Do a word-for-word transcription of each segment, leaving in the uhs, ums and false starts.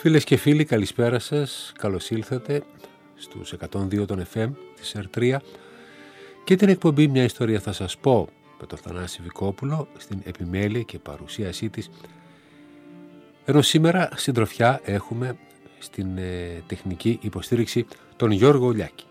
Φίλες και φίλοι, καλησπέρα σας. Καλώς ήλθατε στους εκατόν δύο των εφ εμ της ερ τρία και την εκπομπή «Μια ιστορία θα σας πω» με τον Θανάση Βικόπουλο στην επιμέλεια και παρουσίασή της. Ενώ σήμερα συντροφιά έχουμε στην ε, τεχνική υποστήριξη τον Γιώργο Λιάκη.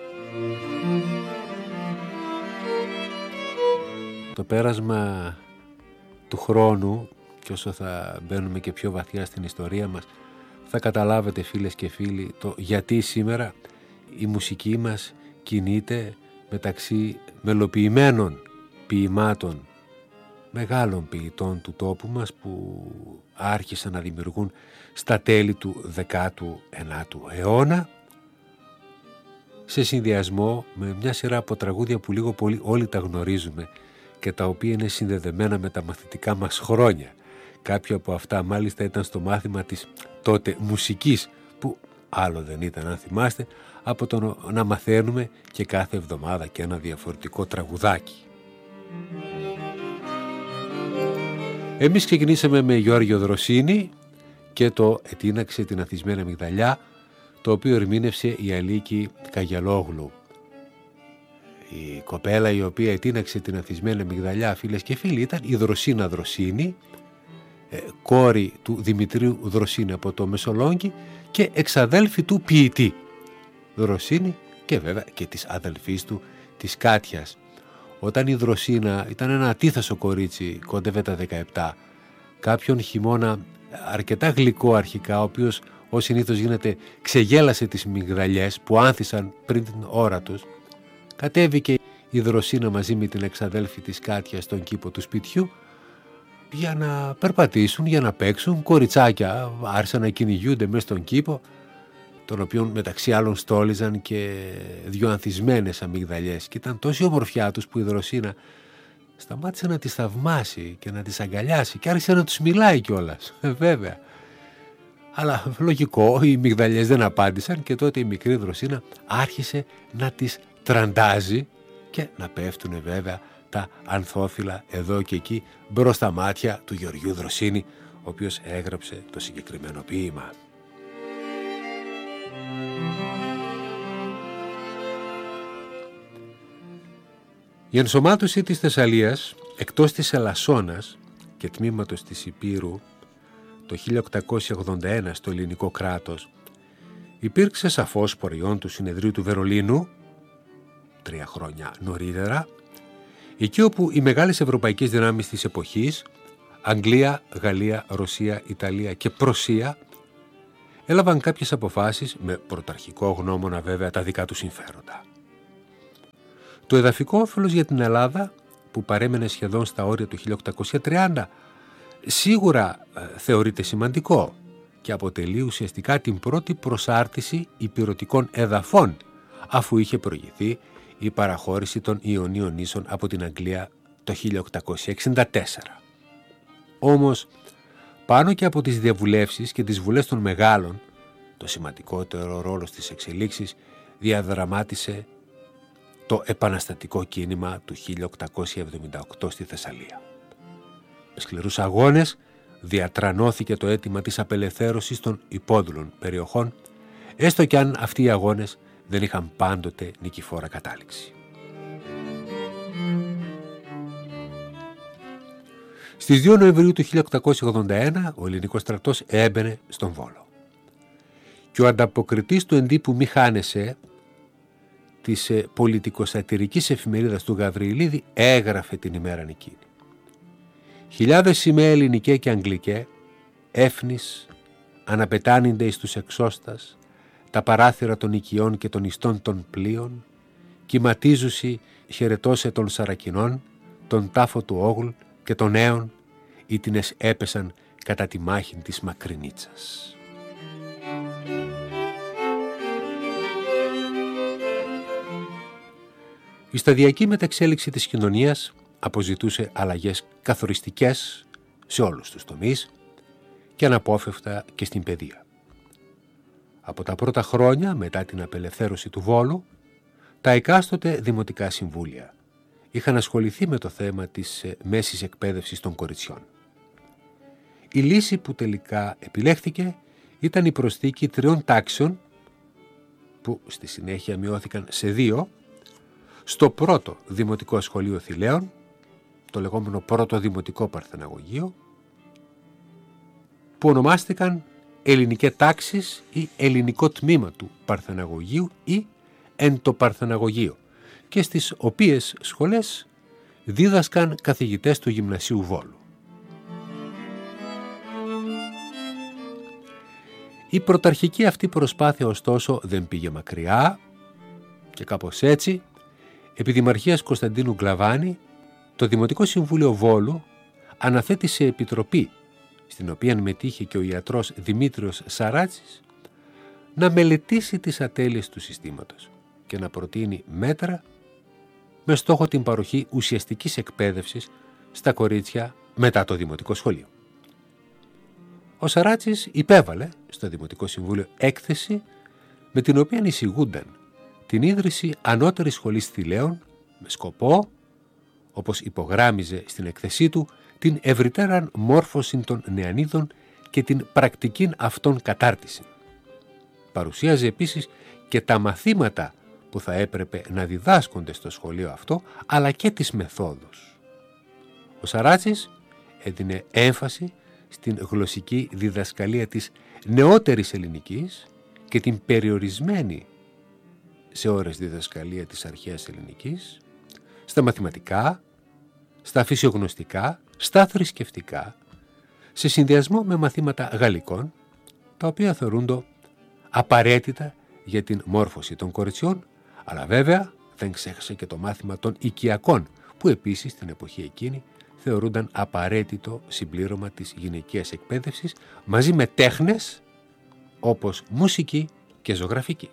Το πέρασμα του χρόνου και όσο θα μπαίνουμε και πιο βαθιά στην ιστορία μας, θα καταλάβετε, φίλες και φίλοι, το γιατί σήμερα η μουσική μας κινείται μεταξύ μελοποιημένων ποιημάτων μεγάλων ποιητών του τόπου μας που άρχισαν να δημιουργούν στα τέλη του δέκατου ενάτου αιώνα, σε συνδυασμό με μια σειρά από τραγούδια που λίγο πολύ όλοι τα γνωρίζουμε και τα οποία είναι συνδεδεμένα με τα μαθητικά μας χρόνια. Κάποια από αυτά μάλιστα ήταν στο μάθημα της τότε μουσικής, που άλλο δεν ήταν, αν θυμάστε, από το να μαθαίνουμε και κάθε εβδομάδα και ένα διαφορετικό τραγουδάκι. Εμείς ξεκινήσαμε με Γιώργιο Δροσίνη και το «Ετείναξε την Αθισμένη Αμυγδαλιά», το οποίο ερμήνευσε η Αλίκη Καγιαλόγλου. Η κοπέλα η οποία ετείναξε την Αθισμένη Αμυγδαλιά, φίλες και φίλοι, ήταν η Δροσίνα Δροσίνη, κόρη του Δημητρίου Δροσίνη από το Μεσολόγγι και εξαδέλφη του ποιητή Δροσίνη και βέβαια και της αδελφής του της Κάτιας. Όταν η Δροσίνα ήταν ένα ατίθασο κορίτσι, κόντευε τα δεκαεπτά, κάποιον χειμώνα αρκετά γλυκό αρχικά, ο οποίος ως συνήθως γίνεται ξεγέλασε τις μυγδαλιές που άνθησαν πριν την ώρα τους, κατέβηκε η Δροσίνα μαζί με την εξαδέλφη της Κάτιας στον κήπο του σπιτιού για να περπατήσουν, για να παίξουν. Κοριτσάκια άρχισαν να κυνηγούνται μέσα στον κήπο, τον οποίον μεταξύ άλλων στόλιζαν και δυο ανθισμένες αμυγδαλιές, και ήταν τόση ομορφιά τους που η Δροσίνα σταμάτησε να τις θαυμάσει και να τις αγκαλιάσει και άρχισε να τους μιλάει κιόλας, βέβαια. Αλλά λογικό, οι μυγδαλιές δεν απάντησαν και τότε η μικρή Δροσίνα άρχισε να τις τραντάζει και να πέφτουνε βέβαια τα ανθόφυλλα εδώ και εκεί μπρος στα μάτια του Γεωργιού Δροσίνη, ο οποίος έγραψε το συγκεκριμένο ποίημα. Η ενσωμάτωση της Θεσσαλίας εκτός της Ελασσόνας και τμήματος της Υπήρου το χίλια οκτακόσια ογδόντα ένα στο ελληνικό κράτος υπήρξε σαφώς προϊόν του Συνεδρίου του Βερολίνου τρία χρόνια νωρίτερα, εκεί όπου οι μεγάλες ευρωπαϊκές δυνάμεις της εποχής, Αγγλία, Γαλλία, Ρωσία, Ιταλία και Πρωσία, έλαβαν κάποιες αποφάσεις με πρωταρχικό γνώμονα βέβαια τα δικά τους συμφέροντα. Το εδαφικό όφελος για την Ελλάδα, που παρέμενε σχεδόν στα όρια του χίλια οκτακόσια τριάντα, σίγουρα ε, θεωρείται σημαντικό και αποτελεί ουσιαστικά την πρώτη προσάρτηση ηπειρωτικών εδαφών, αφού είχε προηγηθεί η παραχώρηση των Ιωνίων νήσων από την Αγγλία το χίλια οκτακόσια εξήντα τέσσερα. Όμως, πάνω και από τις διαβουλεύσεις και τις βουλές των μεγάλων, το σημαντικότερο ρόλο στις εξελίξεις διαδραμάτισε το επαναστατικό κίνημα του χίλια οκτακόσια εβδομήντα οκτώ στη Θεσσαλία. Με σκληρούς αγώνες διατρανώθηκε το αίτημα της απελευθέρωσης των υπόδουλων περιοχών, έστω κι αν αυτοί οι αγώνες δεν είχαν πάντοτε νικηφόρα κατάληξη. Στις δύο Νοεμβρίου του χίλια οκτακόσια ογδόντα ένα ο ελληνικός στρατός έμπαινε στον Βόλο και ο ανταποκριτής του εντύπου «Μη χάνεσαι» της πολιτικοσατηρικής εφημερίδας του Γαβριλίδη έγραφε την ημέρα εκείνη: «Χιλιάδες σημαίες ελληνικέ και αγγλικέ, έφνης, αναπετάνυνται εις τους εξώστας, τα παράθυρα των οικειών και των ιστών των πλοίων, κυματίζουσι χαιρετώσε των Σαρακινών, τον τάφο του Όγλ και των νέων, ήτινες έπεσαν κατά τη μάχη της Μακρινίτσας». Η σταδιακή μεταξέλιξη της κοινωνίας αποζητούσε αλλαγές καθοριστικές σε όλους τους τομείς και αναπόφευκτα και στην παιδεία. Από τα πρώτα χρόνια μετά την απελευθέρωση του Βόλου, τα εκάστοτε δημοτικά συμβούλια είχαν ασχοληθεί με το θέμα της μέσης εκπαίδευσης των κοριτσιών. Η λύση που τελικά επιλέχθηκε ήταν η προσθήκη τριών τάξεων που στη συνέχεια μειώθηκαν σε δύο στο πρώτο Δημοτικό Σχολείο Θηλαίων, το λεγόμενο πρώτο Δημοτικό Παρθεναγωγείο, που ονομάστηκαν ελληνικές τάξεις ή ελληνικό τμήμα του Παρθεναγωγείου ή εν το Παρθεναγωγείο, και στις οποίες σχολές δίδασκαν καθηγητές του Γυμνασίου Βόλου. Η πρωταρχική αυτή προσπάθεια ωστόσο δεν πήγε μακριά και κάπως έτσι, επί Δημαρχίας Κωνσταντίνου Γκλαβάνη, το Δημοτικό Συμβούλιο Βόλου αναθέτησε επιτροπή, στην οποία μετήχε και ο ιατρός Δημήτριος Σαράτσης, να μελετήσει τις ατέλειες του συστήματος και να προτείνει μέτρα με στόχο την παροχή ουσιαστικής εκπαίδευσης στα κορίτσια μετά το Δημοτικό Σχολείο. Ο Σαράτσης υπέβαλε στο Δημοτικό Συμβούλιο έκθεση με την οποία εισηγούνταν την ίδρυση ανώτερης σχολής Θηλαίων με σκοπό, όπως υπογράμμιζε στην έκθεσή του, την ευρυτέραν μόρφωση των νεανίδων και την πρακτικήν αυτών κατάρτιση. Παρουσίαζε επίσης και τα μαθήματα που θα έπρεπε να διδάσκονται στο σχολείο αυτό, αλλά και τις μεθόδους. Ο Σαράτσης έδινε έμφαση στην γλωσσική διδασκαλία της νεότερης ελληνικής και την περιορισμένη σε ώρες διδασκαλία της αρχαίας ελληνικής, στα μαθηματικά, στα φυσιογνωστικά, στα θρησκευτικά, σε συνδυασμό με μαθήματα γαλλικών, τα οποία θεωρούνται απαραίτητα για την μόρφωση των κοριτσιών, αλλά βέβαια δεν ξέχασε και το μάθημα των οικιακών, που επίσης στην εποχή εκείνη θεωρούνταν απαραίτητο συμπλήρωμα της γυναικείας εκπαίδευσης, μαζί με τέχνες όπως μουσική και ζωγραφική.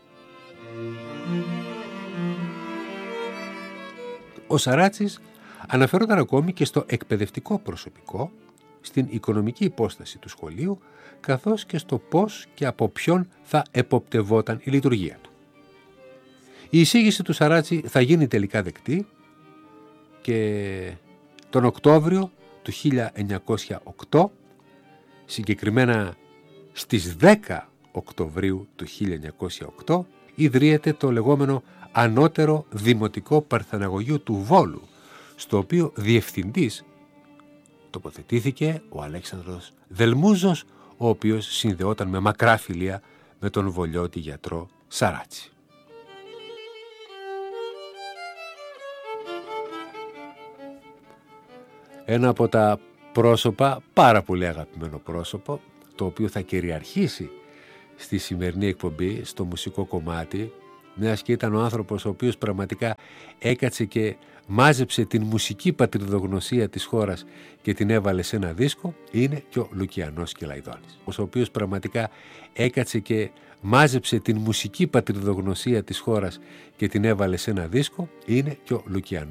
Ο Σαράτσης αναφερόταν ακόμη και στο εκπαιδευτικό προσωπικό, στην οικονομική υπόσταση του σχολείου, καθώς και στο πώς και από ποιον θα εποπτευόταν η λειτουργία του. Η εισήγηση του Σαράτση θα γίνει τελικά δεκτή και τον Οκτώβριο του χίλια εννιακόσια οκτώ, συγκεκριμένα στις δέκα Οκτωβρίου του χίλια εννιακόσια οκτώ, ιδρύεται το λεγόμενο Ανώτερο Δημοτικό Παρθεναγωγείο του Βόλου, στο οποίο διευθυντής τοποθετήθηκε ο Αλέξανδρος Δελμούζος, ο οποίος συνδεόταν με μακρά φιλία με τον βολιώτη γιατρό Σαράτση. Ένα από τα πρόσωπα, πάρα πολύ αγαπημένο πρόσωπο, το οποίο θα κυριαρχήσει στη σημερινή εκπομπή, στο μουσικό κομμάτι, μιας και ήταν ο άνθρωπος ο οποίος πραγματικά έκατσε και μάζεψε την μουσική πατριδογνωσία της χώρας και την έβαλε σε ένα δίσκο, είναι και ο Λουκιανός Κελαϊδόνης, ο οποίος πραγματικά έκατσε και μάζεψε την μουσική πατριδογνωσία της χώρας και την έβαλε σε ένα δίσκο, είναι και ο Λουκιανός